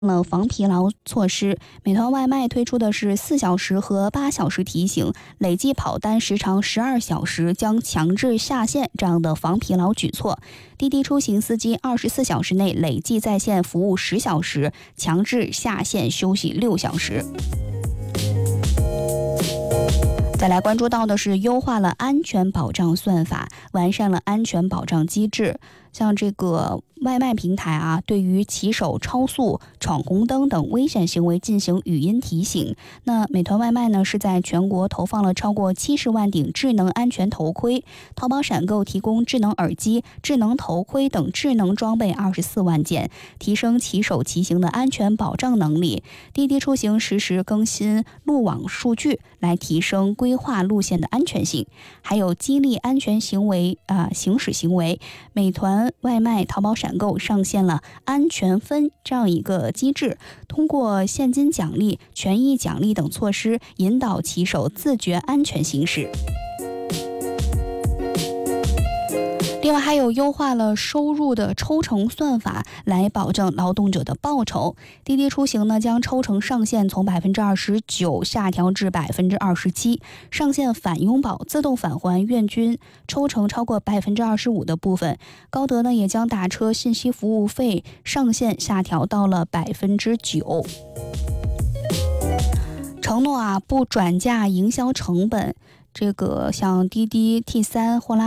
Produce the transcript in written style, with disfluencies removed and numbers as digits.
防疲劳措施，美团外卖推出的是4小时和8小时提醒，累计跑单时长12小时将强制下线这样的防疲劳举措。滴滴出行司机24小时内累计在线服务10小时，强制下线休息6小时。再来关注到的是优化了安全保障算法，完善了安全保障机制。像这个外卖平台对于骑手超速、闯红灯等危险行为进行语音提醒。那美团外卖呢是在全国投放了超过70万顶智能安全头盔，淘宝闪购提供智能耳机、智能头盔等智能装备24万件，提升骑手骑行的安全保障能力。滴滴出行实时更新路网数据，来提升规划路线的安全性，还有激励安全行为行驶行为。美团外卖、淘宝闪购上线了安全分这样一个机制，通过现金奖励、权益奖励等措施，引导骑手自觉安全行驶。另外还有优化了收入的抽成算法，来保证劳动者的报酬。滴滴出行呢将抽成上限从 29% 下调至 27%， 上限返拥宝自动返还愿均抽成超过 25% 的部分。高德呢也将打车信息服务费上限下调到了 9%。承诺不转嫁营销成本，这个像滴滴、T3、货拉